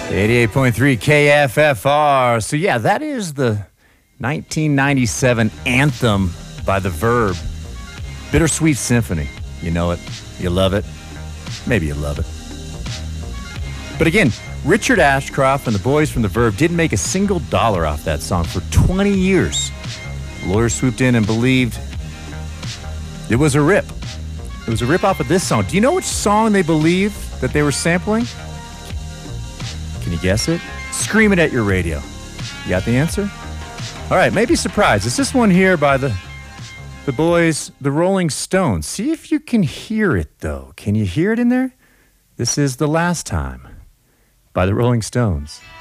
88.3 KFFR. So yeah, that is the 1997 anthem by The Verb. Bittersweet Symphony. You know it. You love it. Maybe you love it. But again, Richard Ashcroft and the boys from The Verb didn't make a single dollar off that song for 20 years. Lawyers swooped in and believed it was a rip. It was a rip off of this song. Do you know which song they believe that they were sampling? Can you guess it? Scream it at your radio. You got the answer? All right, maybe surprised. It's this one here by the boys, the Rolling Stones. See if you can hear it, though. Can you hear it in there? This is The Last Time by the Rolling Stones.